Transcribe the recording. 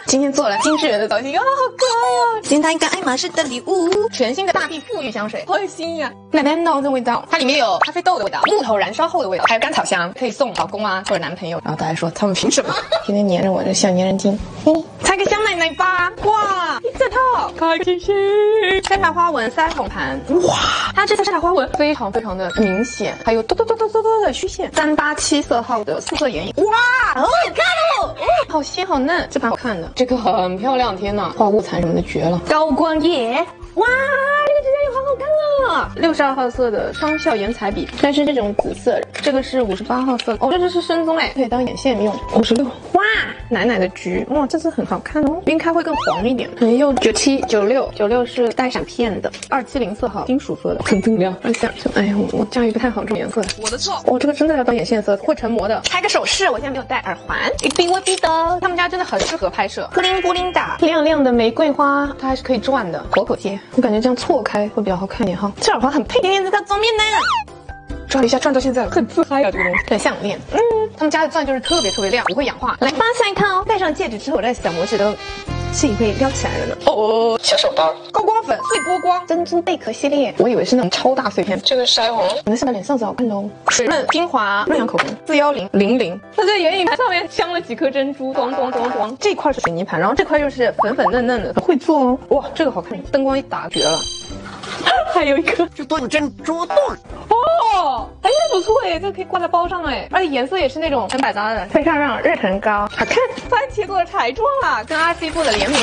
今天做了精致人的造型，好可爱哦！送他一个爱马仕的礼物，全新的大地馥郁香水，好有新意啊！奶奶呢？这味道，它里面有咖啡豆的味道、木头燃烧后的味道，还有甘草香，可以送老公啊或者男朋友。然后大家说他们凭什么天天黏着我，这小粘人精？拆个香奶奶吧！哇，一整套，开心心！山茶花纹腮红盘，哇，它这个山茶花纹非常非常的明显，还有哆的虚线，387色号的素色眼影，哇，好好看哦！好鲜好嫩，这盘好看的，这个很漂亮，天哪，画物残什么的绝了，高光液，哇，这个指甲油好好看啊！62号色的双效颜彩笔，但是这种紫色，这个是58号色，哦，这是深棕哎，可以当眼线用。56，哇，奶奶的橘，哇，这次很好看哦，晕开会更黄一点。还有97、96是带闪片的，270色号金属色的，很锃亮。哎呀，我驾驭不太好这种颜色，我的错。哦，这个真的要当眼线色，会成膜的。拆个首饰，我现在没有戴耳环，比我比的。他们家真的很适合拍摄，布灵布灵的，亮亮的玫瑰花，它还是可以转的，活口贴。我感觉这样错开会比较好看一点哈。这耳环很配点点这个桌面呢。转了一下，转到现在很自嗨啊！这个东西，这项链，他们家的钻就是特别亮，不会氧化。来，帮下一套，戴上戒指之后，我这小拇指都是会撩起来了呢。哦，小手包，高光粉，碎波光，珍珠贝壳系列，我以为是那种超大碎片。这个腮红，你的上的脸上子好看哦。水润精华润阳口红，41000，它这眼影盘上面镶了几颗珍珠，咣。这块是水泥盘，然后这块又是粉嫩的，很会做哦。哇，这个好看，灯光一打绝了。还有一个是炖珍珠冻哦，哎，这不错哎，这可以挂在包上哎，而且颜色也是那种很百搭的，配上热腾糕，好看。番茄做的彩妆啊，跟RC 做的联名